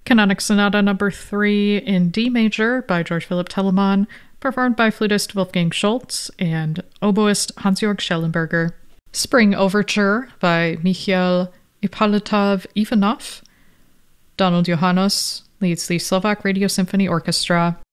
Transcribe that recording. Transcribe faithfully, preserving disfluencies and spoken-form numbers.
Canonic Sonata Number three in D major by George Philipp Telemann, performed by flutist Wolfgang Schultz and oboist Hans-Georg Schellenberger. Spring Overture by Michail Ippolitov Ivanov. Donald Johannes leads the Slovak Radio Symphony Orchestra.